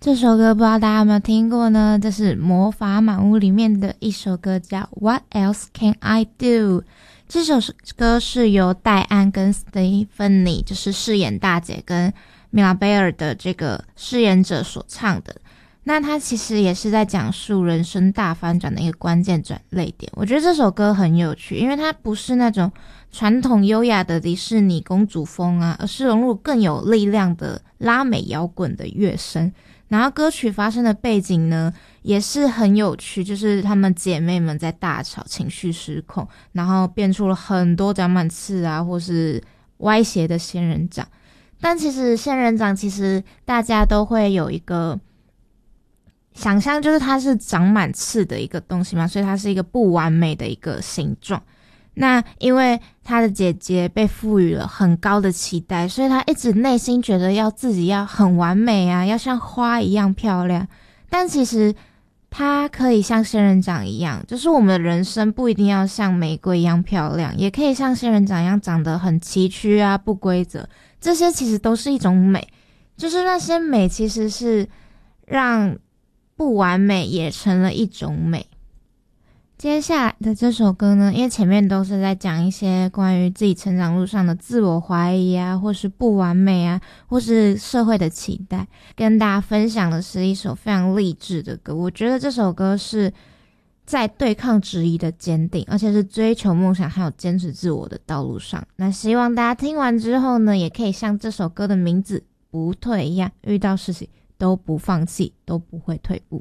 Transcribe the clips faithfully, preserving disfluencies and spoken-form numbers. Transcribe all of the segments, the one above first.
这首歌不知道大家有没有听过呢？这是魔法满屋里面的一首歌叫 What Else Can I Do。 这首歌是由戴安跟 Stephanie 就是饰演大姐跟米拉贝尔的这个饰演者所唱的。那它其实也是在讲述人生大翻转的一个关键转捩点。我觉得这首歌很有趣，因为它不是那种传统优雅的迪士尼公主风啊，而是融入更有力量的拉美摇滚的乐声。然后歌曲发生的背景呢也是很有趣，就是她们姐妹们在大吵，情绪失控，然后变出了很多长满刺啊或是歪斜的仙人掌。但其实仙人掌其实大家都会有一个想象，就是它是长满刺的一个东西嘛，所以它是一个不完美的一个形状。那因为他的姐姐被赋予了很高的期待，所以他一直内心觉得要自己要很完美啊，要像花一样漂亮。但其实他可以像仙人掌一样，就是我们的人生不一定要像玫瑰一样漂亮，也可以像仙人掌一样长得很崎岖啊，不规则。这些其实都是一种美，就是那些美其实是让不完美也成了一种美。接下来的这首歌呢，因为前面都是在讲一些关于自己成长路上的自我怀疑啊，或是不完美啊，或是社会的期待，跟大家分享的是一首非常励志的歌。我觉得这首歌是在对抗质疑的坚定，而且是追求梦想还有坚持自我的道路上。那希望大家听完之后呢，也可以像这首歌的名字不退一样，遇到事情都不放弃，都不会退步。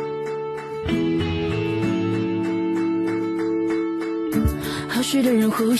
好许的人呼